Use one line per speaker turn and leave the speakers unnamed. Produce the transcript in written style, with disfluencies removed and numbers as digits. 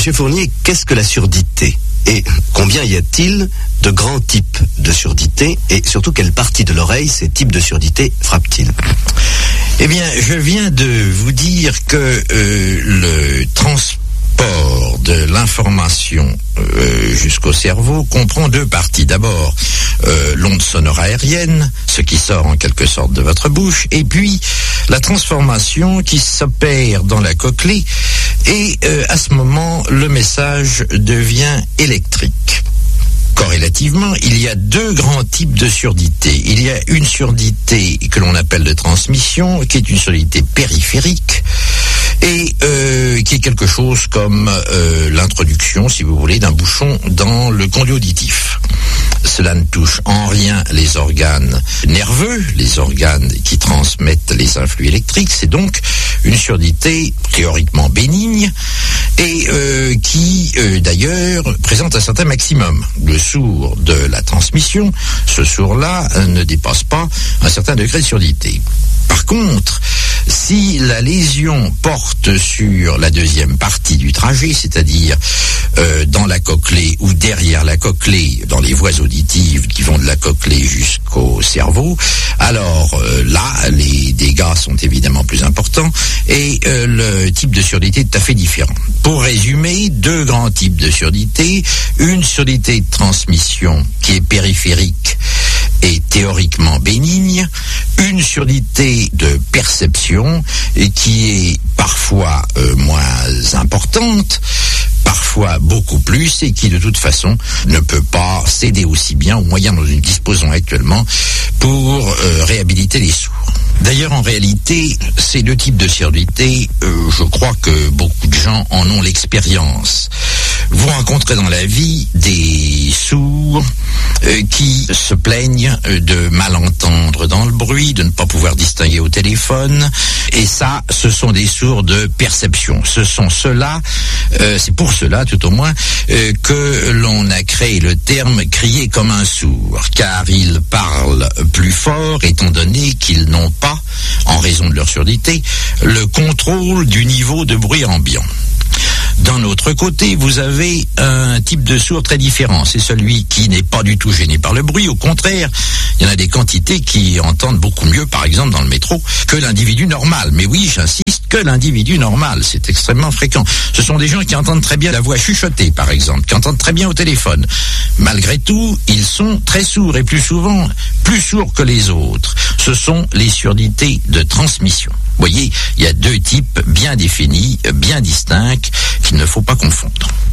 Monsieur Fournier, qu'est-ce que la surdité? Et combien y a-t-il de grands types de surdité? Et surtout, quelle partie de l'oreille ces types de surdité frappent-ils?
Eh bien, je viens de vous dire que le transport de l'information jusqu'au cerveau comprend deux parties. D'abord, l'onde sonore aérienne, ce qui sort en quelque sorte de votre bouche, et puis la transformation qui s'opère dans la cochlée, et à ce moment, le message devient électrique. Corrélativement, il y a deux grands types de surdité. Il y a une surdité que l'on appelle de transmission, qui est une surdité périphérique, et qui est quelque chose comme l'introduction, si vous voulez, d'un bouchon dans le conduit auditif. Cela ne touche en rien les organes nerveux, les organes qui transmettent les influx électriques. C'est donc une surdité théoriquement bénigne et qui, d'ailleurs, présente un certain maximum. Le sourd de la transmission, ce sourd-là ne dépasse pas un certain degré de surdité. Par contre, si la lésion porte sur la deuxième partie du trajet, c'est-à-dire dans la cochlée ou derrière la cochlée, dans les voies auditives qui vont de la cochlée jusqu'au cerveau, alors là, les dégâts sont évidemment plus importants et le type de surdité est tout à fait différent. Pour résumer, deux grands types de surdité, une surdité de transmission qui est périphérique et théoriquement bénigne, une surdité de perception et qui est parfois moins importante, parfois beaucoup plus, et qui de toute façon ne peut pas s'aider aussi bien aux moyens dont nous disposons actuellement pour réhabiliter les sourds. D'ailleurs, en réalité, ces deux types de surdité, je crois que beaucoup de gens en ont l'expérience. Vous rencontrez dans la vie des sourds qui se plaignent de mal entendre dans le bruit, de ne pas pouvoir distinguer au téléphone, et ça, ce sont des sourds de perception. Ce sont ceux-là, c'est pour cela tout au moins, que l'on a créé le terme « crier comme un sourd », car ils parlent plus fort étant donné qu'ils n'ont pas, en raison de leur surdité, le contrôle du niveau de bruit ambiant. D'un autre côté, vous avez un type de sourd très différent. C'est celui qui n'est pas du tout gêné par le bruit. Au contraire, il y en a des quantités qui entendent beaucoup mieux, par exemple dans le métro, que l'individu normal. Mais oui, j'insiste, que l'individu normal. C'est extrêmement fréquent. Ce sont des gens qui entendent très bien la voix chuchotée, par exemple, qui entendent très bien au téléphone. Malgré tout, ils sont très sourds et plus souvent, plus sourds que les autres. Ce sont les surdités de transmission. Vous voyez, il y a deux types bien définis, bien distincts, qu'il ne faut pas confondre.